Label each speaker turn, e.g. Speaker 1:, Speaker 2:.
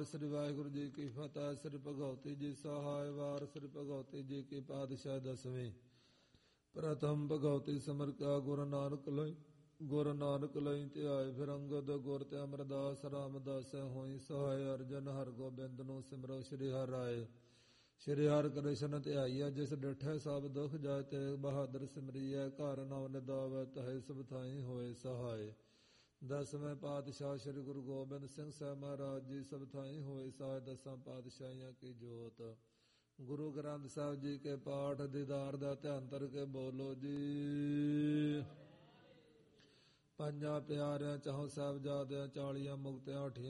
Speaker 1: ਸ੍ਰੀ ਵਾਹਿਗੁਰੂ ਜੀ ਕੀ ਫਤਿਹ। ਸ੍ਰੀ ਭਗਵਤੀ ਜੀ ਸਹਾਇ ਵਾਰ। ਸ੍ਰੀ ਭਗਵਤੀ ਜੀ ਕੀ ਪਾਤਸ਼ਾਹ ਦਸਵੇਂ। ਪ੍ਰਥਮ ਭਗਵਤੀ ਸਿਮਰ ਕਿਆ ਗੁਰੂ ਨਾਨਕ ਲਈ। ਗੁਰੂ ਨਾਨਕ ਲਈ ਧਿਆਏ ਫਿਰ ਅੰਗਦ ਗੁਰ ਤੇ ਅਮਰਦਾਸ ਰਾਮਦਾਸ ਹੋਈ ਸਹਾਇ। ਅਰਜਨ ਹਰਗੋਬਿੰਦ ਨੂੰ ਸਿਮਰੋ ਸ੍ਰੀ ਹਰਿ ਰਾਏ। ਸ੍ਰੀ ਹਰਿ ਕ੍ਰਿਸ਼ਨ ਧਿਆਈਆ ਜਿਸ ਡਿਠੈ ਸਭ ਦੁਖ ਜਾਏ। ਤੇਗ ਬਹਾਦਰ ਸਿਮਰੀਐ ਘਰ ਨਵ ਨਿਦਾਵੈ ਤਹੈ ਸਭ ਥਾਈ ਹੋਏ ਸਹਾਇ। ਦਸਵੇਂ ਪਾਤਸ਼ਾਹ ਸ੍ਰੀ ਗੁਰੂ ਗੋਬਿੰਦ ਸਿੰਘ ਸਾਹਿਬ ਮਹਾਰਾਜ ਜੀ ਸਭ ਥਾਈ ਹੋਏ ਸਹਾਇ। ਦਸਾਂ ਪਾਤਸ਼ਾਹੀਆਂ ਕੀ ਜੋਤ। ਗੁਰੂ ਗ੍ਰੰਥ ਸਾਹਿਬ ਜੀ ਕੇ ਪਾਠ ਦੀਦਾਰ ਦਾ ਧਿਆਨ ਧਰ ਕੇ ਬੋਲੋ ਜੀ। ਪੰਜਾਂ ਪਿਆਰਿਆਂ ਚਾਹੋਂ ਸਾਹਿਬਜ਼ਾਦਿਆਂ 40 ਮੁਕਤਿਆਂ